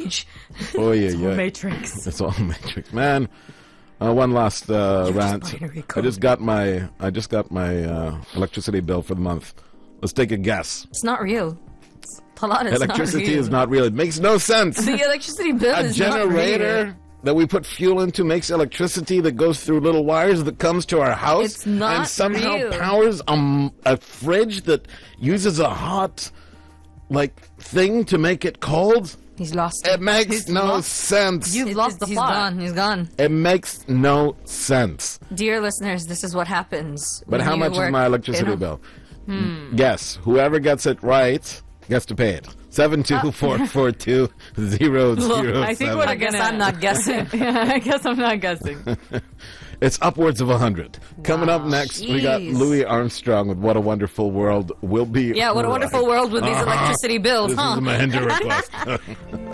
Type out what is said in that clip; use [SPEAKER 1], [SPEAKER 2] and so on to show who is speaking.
[SPEAKER 1] age.
[SPEAKER 2] Oh yeah,
[SPEAKER 3] It's all
[SPEAKER 2] yeah.
[SPEAKER 3] Matrix.
[SPEAKER 2] It's all Matrix, man. One last rant.
[SPEAKER 3] binary
[SPEAKER 2] I just got my electricity bill for the month. Let's take a guess.
[SPEAKER 1] It's not real. It's a lot. It's
[SPEAKER 2] Electricity
[SPEAKER 1] not real.
[SPEAKER 2] is not real. It makes no sense.
[SPEAKER 1] The electricity bill
[SPEAKER 2] A
[SPEAKER 1] is not
[SPEAKER 2] generator
[SPEAKER 1] real.
[SPEAKER 2] that we put fuel into makes electricity that goes through little wires that comes to our house
[SPEAKER 1] It's not
[SPEAKER 2] and somehow
[SPEAKER 1] real.
[SPEAKER 2] powers a fridge that uses a hot thing to make it cold.
[SPEAKER 1] He's lost.
[SPEAKER 2] It makes
[SPEAKER 3] He's
[SPEAKER 2] no
[SPEAKER 3] lost-
[SPEAKER 2] sense.
[SPEAKER 3] You've lost the
[SPEAKER 1] He's
[SPEAKER 3] plot.
[SPEAKER 1] gone. He's gone.
[SPEAKER 2] It makes no sense.
[SPEAKER 1] Dear listeners, this is what happens.
[SPEAKER 2] But
[SPEAKER 1] when
[SPEAKER 2] how
[SPEAKER 1] you
[SPEAKER 2] much is
[SPEAKER 1] work
[SPEAKER 2] my
[SPEAKER 1] in
[SPEAKER 2] electricity
[SPEAKER 1] a-
[SPEAKER 2] bill? Guess. Whoever gets it right gets to pay it. 724420007.
[SPEAKER 3] I think we're
[SPEAKER 1] I guess
[SPEAKER 3] gonna-
[SPEAKER 1] I'm not guessing.
[SPEAKER 3] Yeah, I guess I'm not guessing.
[SPEAKER 2] It's upwards of 100. Coming up next, we got
[SPEAKER 1] Jeez.
[SPEAKER 2] Louis Armstrong with What a Wonderful World. Will be
[SPEAKER 1] Yeah, what a
[SPEAKER 2] right.
[SPEAKER 1] wonderful world with these electricity bills,
[SPEAKER 2] This
[SPEAKER 1] huh?
[SPEAKER 2] is the Mahinder Request.